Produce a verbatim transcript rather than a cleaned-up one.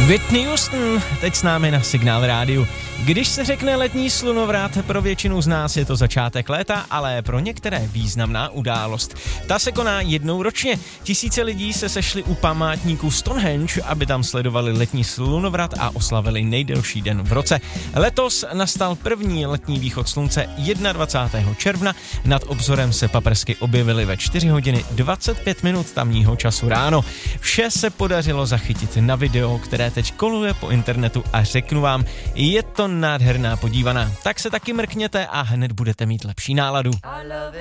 Whitney Houston, teď s námi na Signál rádiu. Když se řekne letní slunovrat, pro většinu z nás je to začátek léta, ale pro některé významná událost. Ta se koná jednou ročně. Tisíce lidí se sešli u památníku Stonehenge, aby tam sledovali letní slunovrat a oslavili nejdelší den v roce. Letos nastal první letní východ slunce dvacátého prvního června. Nad obzorem se paprsky objevily ve čtyři hodiny dvacet pět minut tamního času ráno. Vše se podařilo zachytit na video, které teď koluje po internetu a řeknu vám, je to nádherná podívaná. Tak se taky mrkněte a hned budete mít lepší náladu.